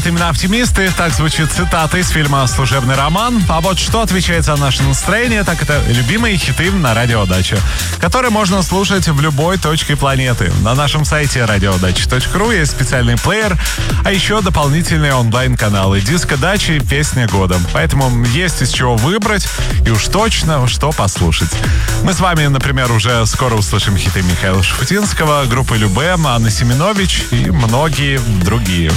именно оптимисты. Так звучит цитата из фильма «Служебный роман». А вот что отвечает за наше настроение, так это любимые хиты на Радио Дача, которые можно слушать в любой точке планеты. На нашем сайте radiodacha.ru есть специальный плеер, а еще дополнительные онлайн-каналы «Диско Дачи», «Песня года». Поэтому есть из чего выбрать и уж точно что послушать. Мы с вами, например, уже скоро услышим хиты Михаила Шуфутинского, группы Любэ, Анны Семенович и многие другие.